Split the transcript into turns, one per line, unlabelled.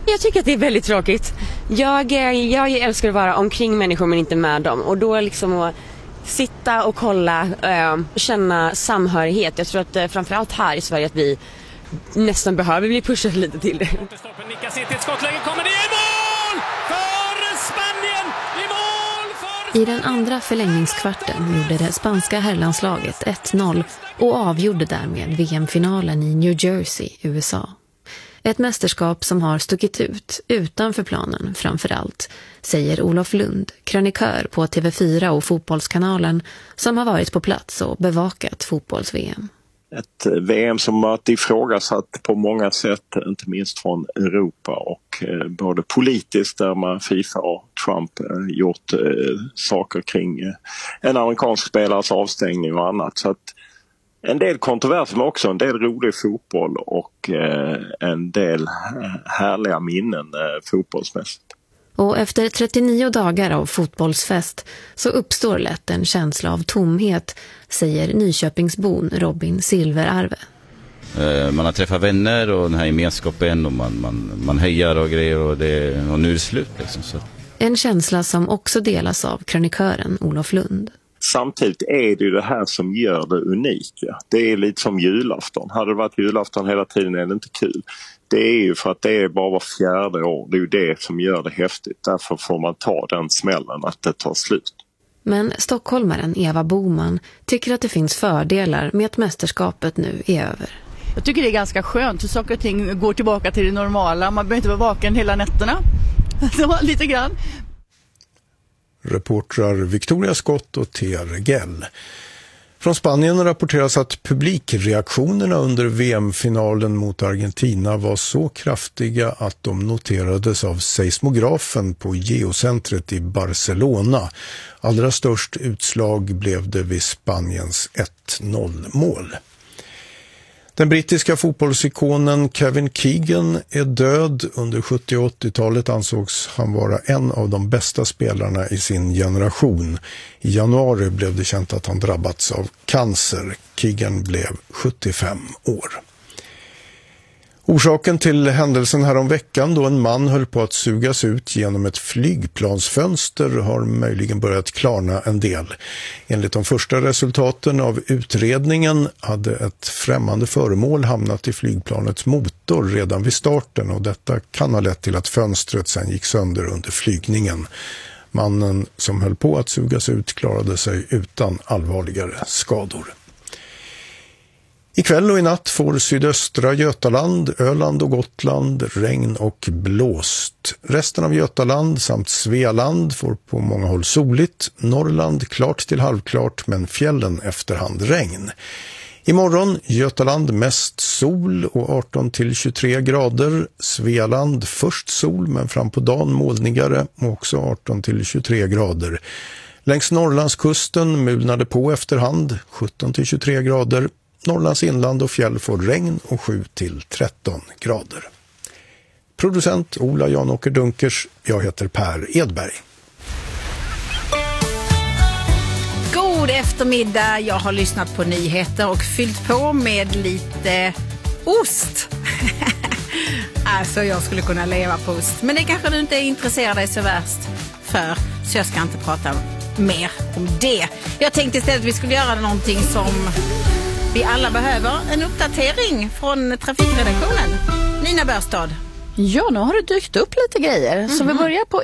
Jag tycker att det är väldigt tråkigt. Jag älskar att vara omkring människor men inte med dem. Och då liksom att sitta och kolla, känna samhörighet. Jag tror att framförallt här i Sverige att vi nästan behöver bli pushade lite till det.
I den andra förlängningskvarten gjorde det spanska herrlandslaget 1-0 och avgjorde därmed VM-finalen i New Jersey, USA. Ett mästerskap som har stuckit ut utanför planen framför allt, säger Olof Lund, krönikör på TV4 och Fotbollskanalen som har varit på plats och bevakat fotbolls-VM.
Ett VM som varit ifrågasatt på många sätt, inte minst från Europa och både politiskt där man FIFA och Trump gjort saker kring en amerikansk spelares avstängning och annat. Så att en del kontroverser men också en del rolig fotboll och en del härliga minnen fotbollsmässigt.
Och efter 39 dagar av fotbollsfest så uppstår lätt en känsla av tomhet, säger Nyköpingsbon Robin Silverarve.
Man har träffat vänner och den här gemenskapen och man hejar och grejer och nu är det slut. Liksom, så.
En känsla som också delas av krönikören Olof Lund.
Samtidigt är det ju det här som gör det unika. Det är lite som julafton. Hade det varit julafton hela tiden är det inte kul. Det är ju för att det är bara var fjärde år. Det är ju det som gör det häftigt. Därför får man ta den smällen att det tar slut.
Men stockholmaren Eva Boman tycker att det finns fördelar med att mästerskapet nu är över.
Jag tycker det är ganska skönt hur saker och ting går tillbaka till det normala. Man behöver inte vara vaken hela nätterna. Lite grann.
Reportrar Victoria Scott och Thea Regell. Från Spanien rapporteras att publikreaktionerna under VM-finalen mot Argentina var så kraftiga att de noterades av seismografen på geocentret i Barcelona. Allra störst utslag blev det vid Spaniens 1-0-mål. Den brittiska fotbollsikonen Kevin Keegan är död. Under 70- och 80-talet ansågs han vara en av de bästa spelarna i sin generation. I januari blev det känt att han drabbats av cancer. Keegan blev 75 år. Orsaken till händelsen här om veckan då en man höll på att sugas ut genom ett flygplansfönster har möjligen börjat klarna en del. Enligt de första resultaten av utredningen hade ett främmande föremål hamnat i flygplanets motor redan vid starten och detta kan ha lett till att fönstret sen gick sönder under flygningen. Mannen som höll på att sugas ut klarade sig utan allvarligare skador. Ikväll och i natt får sydöstra Götaland, Öland och Gotland regn och blåst. Resten av Götaland samt Svealand får på många håll soligt. Norrland klart till halvklart men fjällen efterhand regn. Imorgon Götaland mest sol och 18-23 grader. Svealand först sol men fram på dagen molnigare och också 18-23 grader. Längs Norrlandskusten mulnade på efterhand 17-23 grader. Norrlands inland och fjäll får regn och 7-13 grader. Producent Ola Jan-Åker Dunkers, jag heter Per Edberg.
God eftermiddag, jag har lyssnat på nyheter och fyllt på med lite ost. Alltså jag skulle kunna leva på ost, men det kanske du inte är intresserad av så värst för, så jag ska inte prata mer om det. Jag tänkte istället att vi skulle göra någonting som vi alla behöver, en uppdatering från trafikredaktionen. Nina Börstad.
Ja, nu har det dykt upp lite grejer. Så vi börjar på